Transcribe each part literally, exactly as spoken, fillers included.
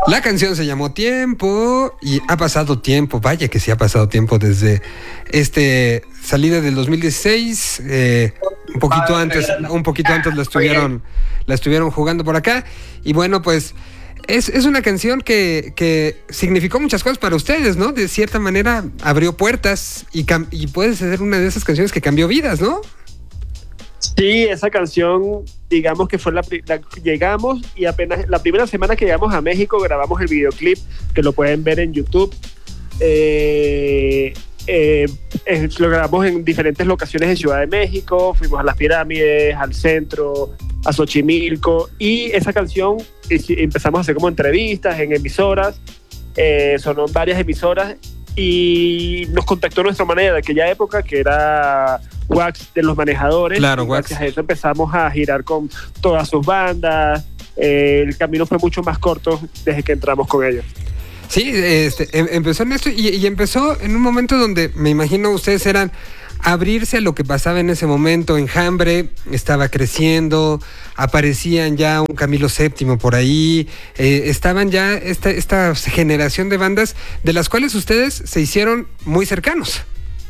La canción se llamó Tiempo y ha pasado tiempo, vaya que sí ha pasado tiempo desde este salida del dos mil dieciséis, eh, un poquito antes, un poquito antes la estuvieron, la estuvieron jugando por acá y bueno pues es, es una canción que, que significó muchas cosas para ustedes, ¿no? De cierta manera abrió puertas y, cam- y puede ser una de esas canciones que cambió vidas, ¿no? Sí, esa canción, digamos que fue la, la llegamos y apenas la primera semana que llegamos a México grabamos el videoclip, que lo pueden ver en YouTube. Eh, eh, eh, lo grabamos en diferentes locaciones en Ciudad de México, fuimos a las pirámides, al centro, a Xochimilco, y esa canción empezamos a hacer como entrevistas en emisoras, eh, sonó en varias emisoras y nos contactó nuestro manager de aquella época, que era Wax de Los Manejadores. Claro, Wax. Gracias a eso empezamos a girar con todas sus bandas. Eh, el camino fue mucho más corto desde que entramos con ellos. Sí, este, em, empezó en esto y, y empezó en un momento donde me imagino ustedes eran abrirse a lo que pasaba en ese momento. Enjambre estaba creciendo, aparecían ya un Camilo séptimo por ahí, eh, estaban ya esta, esta generación de bandas de las cuales ustedes se hicieron muy cercanos.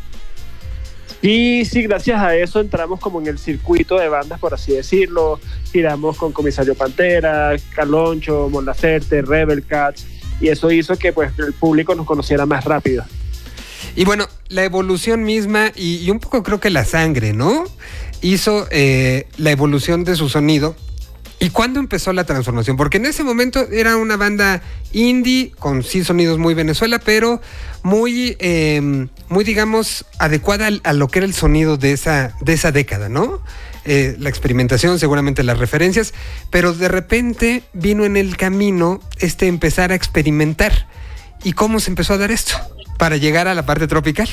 Y sí, gracias a eso entramos como en el circuito de bandas, por así decirlo. Giramos con Comisario Pantera, Caloncho, Mon Laferte, Rebel Cats, y eso hizo que pues el público nos conociera más rápido. Y bueno, la evolución misma y, y un poco creo que la sangre, ¿no? Hizo eh, la evolución de su sonido. ¿Y cuándo empezó la transformación? Porque en ese momento era una banda indie con sí sonidos muy Venezuela, pero muy, eh, muy digamos, adecuada a, a lo que era el sonido de esa, de esa década, ¿no? Eh, la experimentación, seguramente las referencias, pero de repente vino en el camino este empezar a experimentar. ¿Y cómo se empezó a dar esto para llegar a la parte tropical?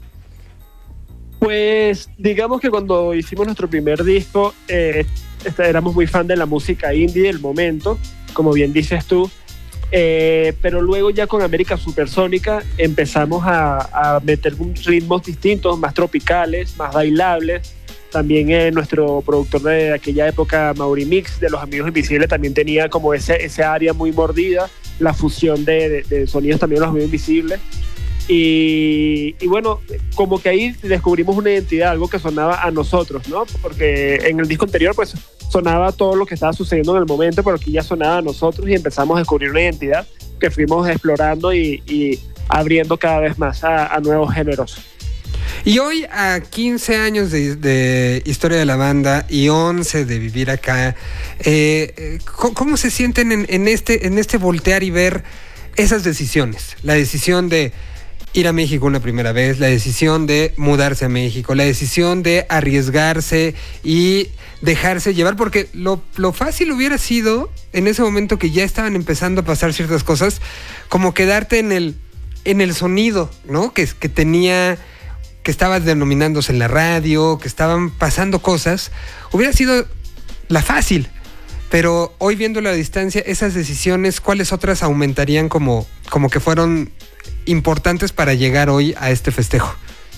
Pues digamos que cuando hicimos nuestro primer disco, eh, éramos muy fan de la música indie del momento, como bien dices tú, eh, pero luego ya con América Supersónica empezamos a, a meter ritmos distintos, más tropicales, más bailables. También eh, nuestro productor de aquella época, Mauri Mix, de Los Amigos Invisibles, también tenía como ese, ese área muy mordida, la fusión de, de, de sonidos también de Los Amigos Invisibles. Y, y bueno, como que ahí descubrimos una identidad, algo que sonaba a nosotros, ¿no? Porque en el disco anterior pues sonaba todo lo que estaba sucediendo en el momento, pero aquí ya sonaba a nosotros y empezamos a descubrir una identidad que fuimos explorando y, y abriendo cada vez más a, a nuevos géneros. Y hoy, a quince años de, de historia de la banda y once de vivir acá, eh, ¿cómo, ¿cómo se sienten en, en, este, en este voltear y ver esas decisiones? La decisión de ir a México una primera vez, la decisión de mudarse a México, la decisión de arriesgarse y dejarse llevar, porque lo, lo fácil hubiera sido, en ese momento que ya estaban empezando a pasar ciertas cosas, como quedarte en el, en el sonido, ¿no? Que, que tenía, que estaba denominándose en la radio, que estaban pasando cosas, hubiera sido la fácil. Pero hoy, viendo la distancia, esas decisiones, ¿cuáles otras aumentarían como, como que fueron importantes para llegar hoy a este festejo?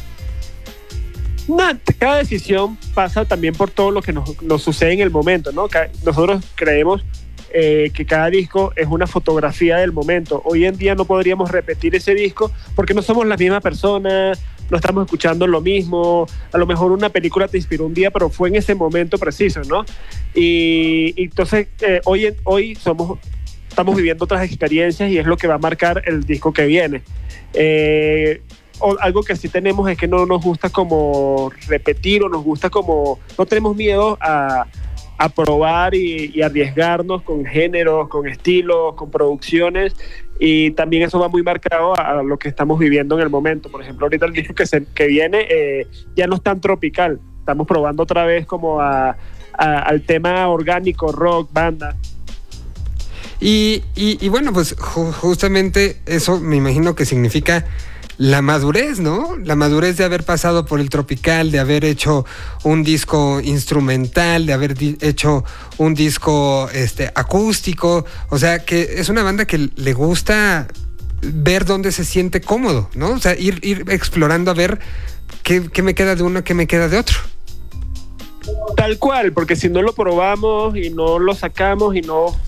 Nah, cada decisión pasa también por todo lo que nos, nos sucede en el momento, ¿no? Nosotros creemos eh, que cada disco es una fotografía del momento. Hoy en día no podríamos repetir ese disco porque no somos la misma persona, no estamos escuchando lo mismo. A lo mejor una película te inspiró un día, pero fue en ese momento preciso, ¿no? Y, y entonces eh, hoy, hoy somos... estamos viviendo otras experiencias y es lo que va a marcar el disco que viene. Eh, o, algo que sí tenemos es que no nos gusta como repetir o nos gusta como... No tenemos miedo a, a probar y, y arriesgarnos con géneros, con estilos, con producciones, y también eso va muy marcado a, a lo que estamos viviendo en el momento. Por ejemplo, ahorita el disco que, se, que viene eh, ya no es tan tropical. Estamos probando otra vez como a, a, al tema orgánico, rock, banda. Y, y, y bueno, pues ju- justamente eso me imagino que significa la madurez, ¿no? La madurez de haber pasado por el tropical, de haber hecho un disco instrumental, de haber di- hecho un disco este, acústico. O sea, que es una banda que le gusta ver dónde se siente cómodo, ¿no? O sea, ir, ir explorando a ver qué, qué me queda de uno, qué me queda de otro. Tal cual, porque si no lo probamos y no lo sacamos y no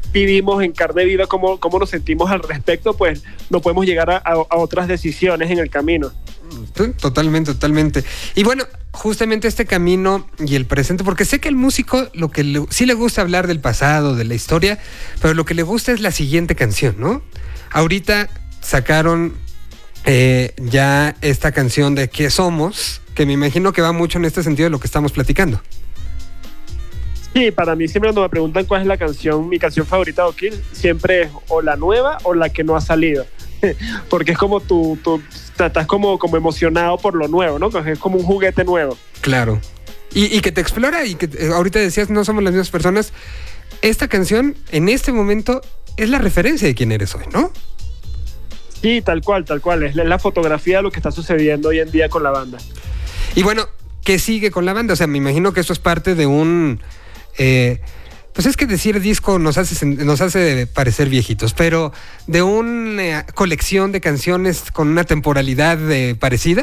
vivimos en carne viva cómo, cómo nos sentimos al respecto, pues no podemos llegar a, a, a otras decisiones en el camino. Totalmente, totalmente. Y bueno, justamente este camino y el presente, porque sé que el músico lo que le, sí le gusta hablar del pasado, de la historia, pero lo que le gusta es la siguiente canción, ¿no? Ahorita sacaron eh, ya esta canción de ¿Qué somos? Que me imagino que va mucho en este sentido de lo que estamos platicando. Sí, para mí siempre cuando me preguntan cuál es la canción, mi canción favorita de O'Kill, siempre es o la nueva o la que no ha salido. Porque es como tú, tú estás como, como emocionado por lo nuevo, ¿no? Es como un juguete nuevo. Claro. Y, y que te explora y que eh, ahorita decías, no somos las mismas personas. Esta canción, en este momento, es la referencia de quién eres hoy, ¿no? Sí, tal cual, tal cual. Es la fotografía de lo que está sucediendo hoy en día con la banda. Y bueno, ¿qué sigue con la banda? O sea, me imagino que esto es parte de un... Eh, pues es que decir disco nos hace, nos hace parecer viejitos, pero de una colección de canciones con una temporalidad eh, parecida.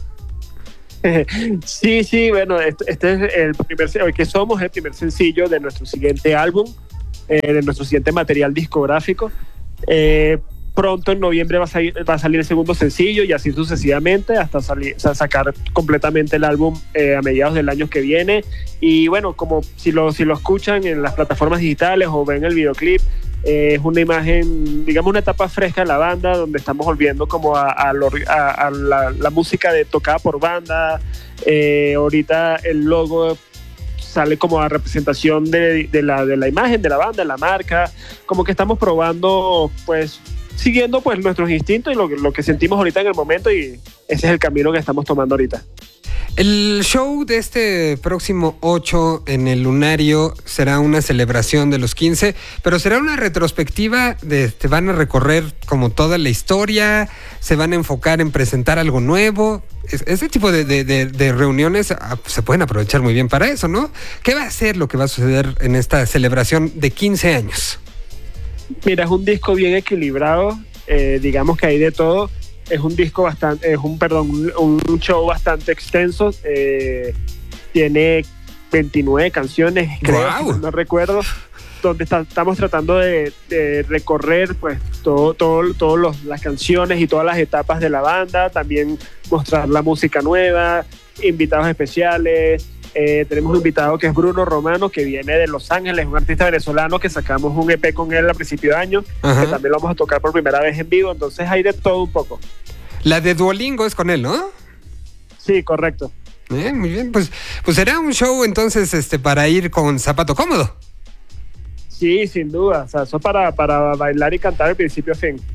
Sí, sí, bueno, este, este es el primer, el que somos el primer sencillo de nuestro siguiente álbum, eh, de nuestro siguiente material discográfico. Eh, pronto en noviembre va a, salir, va a salir el segundo sencillo y así sucesivamente hasta salir, o sea, sacar completamente el álbum eh, a mediados del año que viene. Y bueno, como si lo, si lo escuchan en las plataformas digitales o ven el videoclip, eh, es una imagen, digamos una etapa fresca de la banda donde estamos volviendo como a, a, lo, a, a la, la música de tocada por banda. Eh, ahorita el logo sale como a representación de, de, la, de la imagen de la banda, la marca, como que estamos probando pues siguiendo pues nuestros instintos y lo, lo que sentimos ahorita en el momento, y ese es el camino que estamos tomando ahorita. El show de este próximo ocho en el Lunario será una celebración de los quince, pero será una retrospectiva de, te van a recorrer como toda la historia, se van a enfocar en presentar algo nuevo. Ese tipo de, de, de, de reuniones ah, se pueden aprovechar muy bien para eso, ¿no? ¿Qué va a ser lo que va a suceder en esta celebración de quince años? Mira, es un disco bien equilibrado, eh, digamos que hay de todo. Es un disco bastante, es un, perdón, un, un show bastante extenso. Eh, tiene veintinueve canciones, creo, wow. si no recuerdo, donde está, estamos tratando de, de recorrer pues todo, todo, todo los, las canciones y todas las etapas de la banda, también mostrar la música nueva, invitados especiales. Eh, tenemos un invitado que es Bruno Romano, que viene de Los Ángeles, un artista venezolano que sacamos un E P con él a principio de año. Ajá. Que también lo vamos a tocar por primera vez en vivo, entonces hay de todo un poco. La de Duolingo es con él, ¿no? Sí, correcto. Eh, muy bien, pues, pues será un show entonces este, para ir con zapato cómodo. Sí, sin duda, o sea, eso para, para bailar y cantar de principio a fin.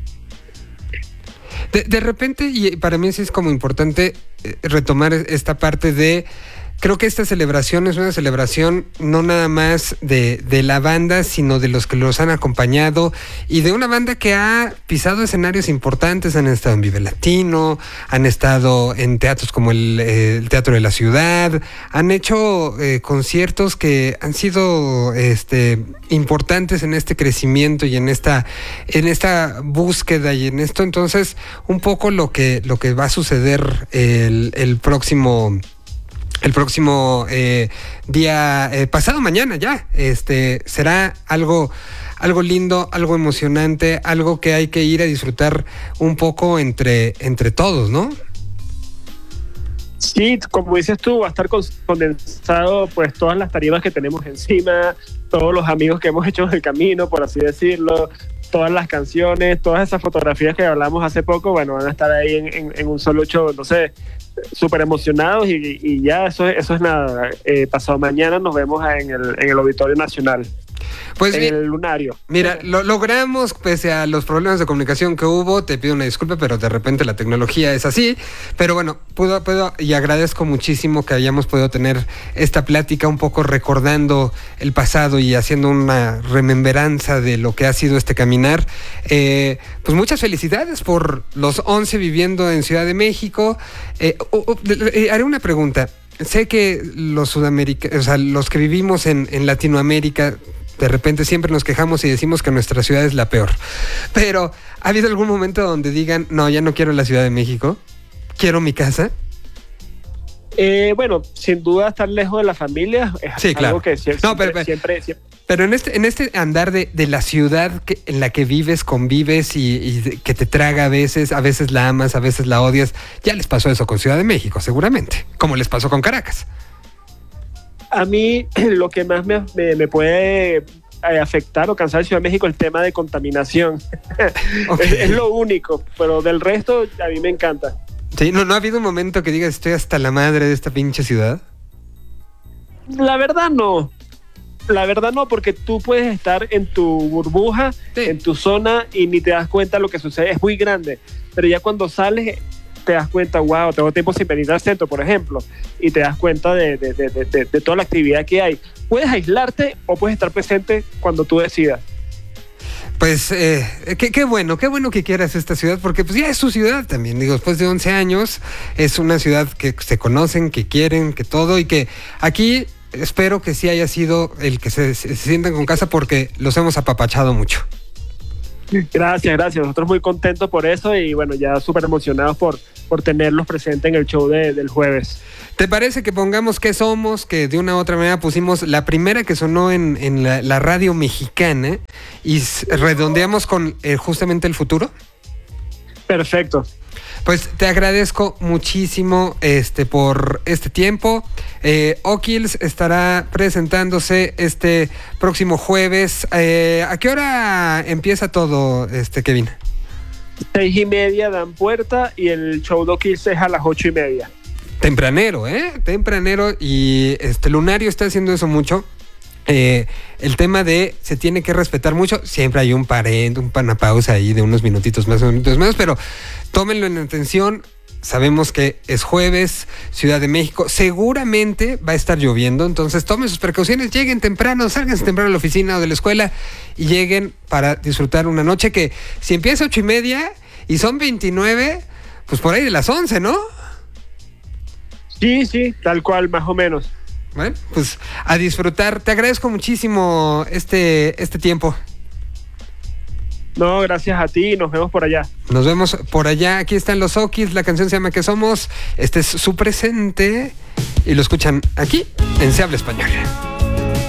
De, de repente, y para mí sí es como importante eh, retomar esta parte de... Creo que esta celebración es una celebración no nada más de, de la banda, sino de los que los han acompañado y de una banda que ha pisado escenarios importantes. Han estado en Vive Latino, han estado en teatros como el, eh, el Teatro de la Ciudad, han hecho eh, conciertos que han sido este, importantes en este crecimiento y en esta, en esta búsqueda y en esto. Entonces, un poco lo que, lo que va a suceder el, el próximo... El próximo eh, día, eh, pasado mañana ya, este será algo, algo lindo, algo emocionante, algo que hay que ir a disfrutar un poco entre, entre todos, ¿no? Sí, como dices tú, va a estar condensado pues todas las tarimas que tenemos encima, todos los amigos que hemos hecho en el camino, por así decirlo, todas las canciones, todas esas fotografías que hablamos hace poco, bueno, van a estar ahí en, en, en un solo show, entonces súper emocionados y, y ya eso, eso es nada. Eh, pasado mañana nos vemos en el, en el Auditorio Nacional. Pues en mi, el Lunario. Mira, lo logramos pese a los problemas de comunicación que hubo. Te pido una disculpa, pero de repente la tecnología es así. Pero bueno, puedo, puedo y agradezco muchísimo que hayamos podido tener esta plática un poco recordando el pasado y haciendo una remembranza de lo que ha sido este caminar. Eh, pues muchas felicidades por los once viviendo en Ciudad de México. Eh, oh, oh, eh, haré una pregunta. Sé que los sudamericanos, o sea, los que vivimos en, en Latinoamérica, de repente siempre nos quejamos y decimos que nuestra ciudad es la peor. Pero, ¿ha habido algún momento donde digan, no, ya no quiero la Ciudad de México? ¿Quiero mi casa? Eh, bueno, sin duda estar lejos de la familia es sí, algo claro. que siempre, no, pero, pero, siempre, siempre... Pero en este, en este andar de, de la ciudad que, en la que vives, convives y, y que te traga a veces, a veces la amas, a veces la odias, ya les pasó eso con Ciudad de México, seguramente, como les pasó con Caracas. A mí lo que más me, me, me puede afectar o cansar de Ciudad de México es el tema de contaminación. Okay. es, es lo único, pero del resto a mí me encanta. Sí, ¿no, no ha habido un momento que digas estoy hasta la madre de esta pinche ciudad? La verdad no. La verdad no, porque tú puedes estar en tu burbuja, sí, en tu zona y ni te das cuenta de lo que sucede. Es muy grande, pero ya cuando sales te das cuenta, wow, tengo tiempo sin venir al centro, por ejemplo, y te das cuenta de, de, de, de, de toda la actividad que hay. Puedes aislarte o puedes estar presente cuando tú decidas. Pues eh, qué, qué bueno, qué bueno que quieras esta ciudad, porque pues ya es tu ciudad también. Digo, después de once años, es una ciudad que se conocen, que quieren, que todo, y que aquí espero que sí haya sido el que se, se sientan con casa, porque los hemos apapachado mucho. Gracias, gracias. Nosotros muy contentos por eso y bueno, ya súper emocionados por, por tenerlos presentes en el show de, del jueves. ¿Te parece que pongamos qué somos? Que de una u otra manera pusimos la primera que sonó en, en la, la radio mexicana y redondeamos con eh, justamente el futuro. Perfecto. Pues te agradezco muchísimo este por este tiempo. Eh, O'Kills estará presentándose este próximo jueves. Eh, ¿A qué hora empieza todo, este Kevin? Seis y media dan puerta y el show de O'Kills es a las ocho y media. Tempranero, ¿eh? Tempranero y este Lunario está haciendo eso mucho. Eh, el tema de se tiene que respetar mucho, siempre hay un parent, un panapausa ahí de unos minutitos más, unos minutos menos, pero tómenlo en atención. Sabemos que es jueves, Ciudad de México, seguramente va a estar lloviendo, entonces tomen sus precauciones, lleguen temprano, salgan temprano a la oficina o de la escuela y lleguen para disfrutar una noche que si empieza a ocho y media y son veintinueve, pues por ahí de las once, ¿no? Sí, sí, tal cual, más o menos. Bueno, pues a disfrutar. Te agradezco muchísimo este, este tiempo. No, gracias a ti. Nos vemos por allá. Nos vemos por allá. Aquí están los O'Kills. La canción se llama ¿Qué somos? Este es su presente. Y lo escuchan aquí en Se Habla Español.